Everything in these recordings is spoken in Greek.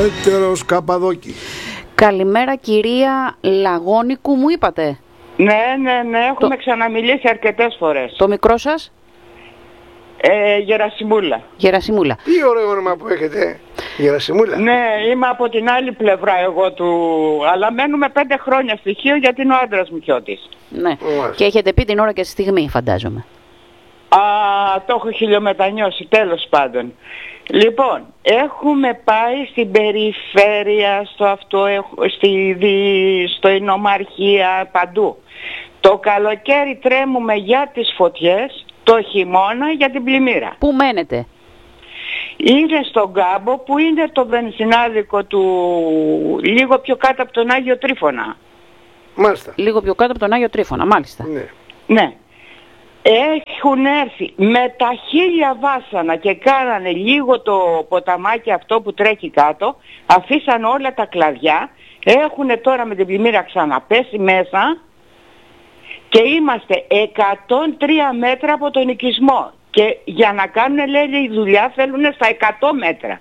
Πέτρος Καπαδόκη. Καλημέρα κυρία Λαγώνικου, μου είπατε. Ναι, έχουμε ξαναμιλήσει αρκετές φορές. Το μικρό σας? Γερασιμούλα. Γερασιμούλα. Τι ωραίο όνομα που έχετε, Γερασιμούλα. Ναι, είμαι από την άλλη πλευρά εγώ αλλά μένουμε 5 χρόνια στοιχείο γιατί είναι ο άντρας μου Χιώτης. Ναι, και έχετε πει την ώρα και στη στιγμή, φαντάζομαι. Το έχω χιλιομετανιώσει, τέλος πάντων. Λοιπόν, έχουμε πάει στην περιφέρεια, στο Ινομαρχία, παντού. Το καλοκαίρι τρέμουμε για τις φωτιές, το χειμώνα για την πλημμύρα. Πού μένετε? Είναι στον Κάμπο που είναι το βενζινάδικο του, λίγο πιο κάτω από τον Άγιο Τρίφωνα. Μάλιστα. Λίγο πιο κάτω από τον Άγιο Τρίφωνα, μάλιστα. Ναι. Έχουν έρθει με τα 1000 βάσανα και κάνανε λίγο το ποταμάκι αυτό που τρέχει κάτω, αφήσαν όλα τα κλαδιά, έχουν τώρα με την πλημμύρα ξαναπέσει μέσα και είμαστε 103 μέτρα από τον οικισμό και για να κάνουν λέει δουλειά θέλουν στα 100 μέτρα.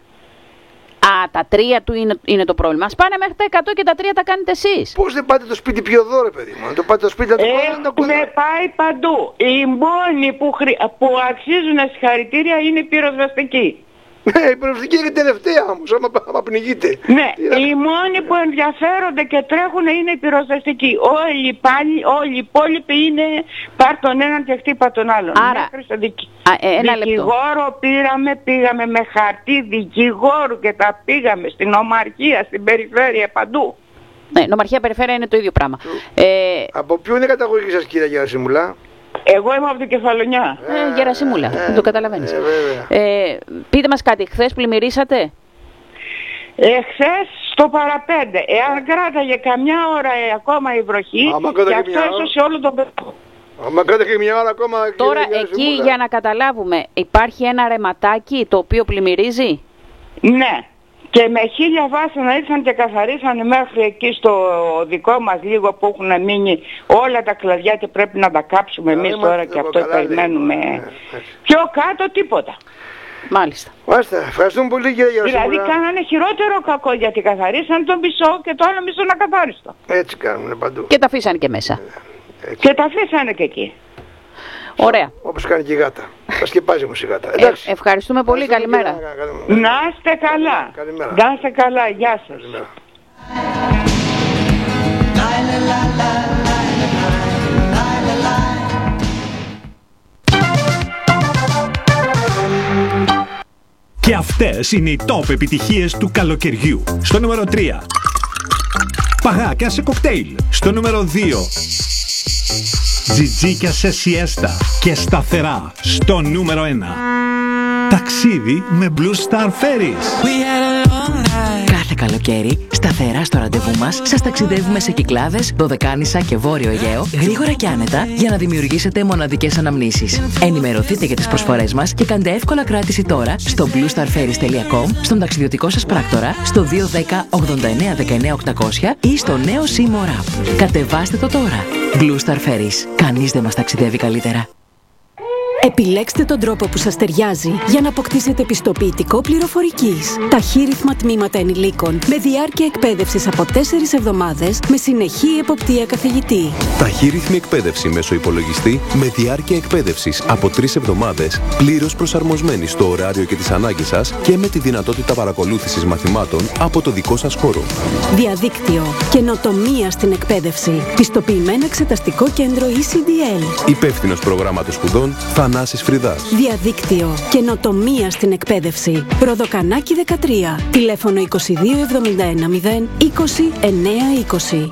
Τα 3 του είναι το πρόβλημα. Ας πάνε μέχρι τα 100 και τα 3 τα κάνετε εσείς. Πώς δεν πάτε το σπίτι πιο εδώ, ρε παιδί μου? Αν το πάτε το σπίτι, έχουμε πάει παντού. Οι μόνοι που αξίζουν συγχαρητήρια είναι οι πυροσβεστικοί. Ναι, η πυροσβεστική είναι τελευταία όμως, άμα πνιγείτε. Ναι, οι μόνοι που ενδιαφέρονται και τρέχουν είναι οι πυροσβεστικοί. Όλοι οι υπόλοιποι είναι πάρ' τον έναν και χτύπα τον άλλον. Άρα, δικηγόρο πήγαμε με χαρτί δικηγόρου και τα πήγαμε στην Ομαρχία, στην περιφέρεια, παντού. Ναι, νομαρχία περιφέρεια είναι το ίδιο πράγμα. Από ποιο είναι η καταγωγή σας, κύριε Γερασιμούλα? Εγώ είμαι από την Κεφαλονιά. Γερασιμούλα, δεν το καταλαβαίνεις. Πείτε μας κάτι, χθες πλημμυρίσατε? Χθες στο παραπέντε. Εάν κράταγε καμιά ώρα ακόμα η βροχή, και αυτό έσωσε όλο τον πέτρο. Άμα κράταγε μια ώρα ακόμα... Τώρα εκεί για να καταλάβουμε, υπάρχει ένα ρεματάκι το οποίο πλημμυρίζει? Ναι. Και με 1000 βάσανα ήρθαν και καθαρίσανε μέχρι εκεί στο δικό μας λίγο που έχουν μείνει όλα τα κλαδιά και πρέπει να τα κάψουμε εμείς τώρα και αυτό περιμένουμε. Πιο κάτω τίποτα. Μάλιστα. Ευχαριστούμε πολύ κύριε Γερασιμούλα. Δηλαδή κάνανε χειρότερο κακό γιατί καθαρίσαν τον μισό και το άλλο μισό να καθάριστο. Έτσι κάνουν παντού. Και τα αφήσανε και μέσα. Και τα αφήσανε και εκεί. Ωραία. Όπως κάνει και η γάτα. Τα σκεπάζει όμως η γάτα. Ευχαριστούμε πολύ. Καλημέρα. Να είστε καλά. Καλημέρα. Να είστε καλά. Γεια σας. Καλημέρα. Και αυτές είναι οι top επιτυχίες του καλοκαιριού. Στο νούμερο 3. Παγάκια σε κοκτέιλ. Στο νούμερο 2. Τζιτζίκια σε σιέστα και σταθερά. Στο νούμερο 1. Ταξίδι με Blue Star Ferries. Κάθε καλοκαίρι, σταθερά στο ραντεβού μας, σας ταξιδεύουμε σε Κυκλάδες, Δωδεκάνησα και Βόρειο Αιγαίο, γρήγορα και άνετα, για να δημιουργήσετε μοναδικές αναμνήσεις. Ενημερωθείτε για τις προσφορές μας και κάντε εύκολα κράτηση τώρα στο bluestarferries.com, στον ταξιδιωτικό σας πράκτορα, στο 210 89 19 800 ή στο νέο Seymour App. Κατεβάστε το τώρα. Blue Star Ferries. Κανείς δεν μας ταξιδεύει καλύτερα. Επιλέξτε τον τρόπο που σας ταιριάζει για να αποκτήσετε πιστοποιητικό πληροφορικής. Ταχύρυθμα τμήματα ενηλίκων με διάρκεια εκπαίδευσης από 4 εβδομάδες με συνεχή εποπτεία καθηγητή. Ταχύρυθμη εκπαίδευση μέσω υπολογιστή με διάρκεια εκπαίδευσης από 3 εβδομάδες, πλήρως προσαρμοσμένη στο ωράριο και τις ανάγκες σας και με τη δυνατότητα παρακολούθησης μαθημάτων από το δικό σας χώρο. Διαδίκτυο. Καινοτομία στην εκπαίδευση. Πιστοποιημένο εξεταστικό κέντρο ECDL. Υπεύθυνος προγράμματος σπουδών Θανάσης Φρυδάς. Διαδίκτυο. Καινοτομία στην εκπαίδευση. Προδοκανάκι 13. Τηλέφωνο 22 71 0 20 9 20.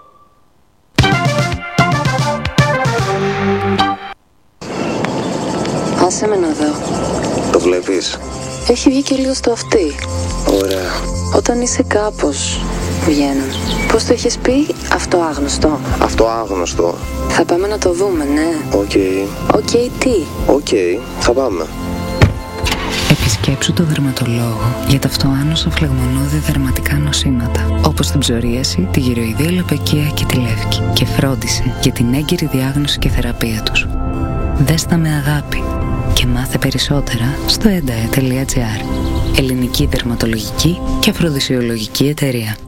Άσε με να δω. Το βλέπεις? Έχει βγει και λίγο στο αυτί. Ωραία. Όταν είσαι κάπως, βγαίνουν. Πώς το έχεις πει? Αυτό άγνωστο. Αυτό άγνωστο. Θα πάμε να το δούμε, ναι. Οκ. Οκ, τι? Οκ, θα πάμε. Επισκέψου το δερματολόγο για τα αυτοάνωσα φλεγμονώδη δερματικά νοσήματα, όπως την ψωρίαση, τη γυροειδία λοπεκία και τη λεύκη, και φρόντισε για την έγκυρη διάγνωση και θεραπεία τους. Δες τα με αγάπη και μάθε περισσότερα στο endae.gr. Ελληνική δερματολογική και αφροδισιολογική εταιρεία.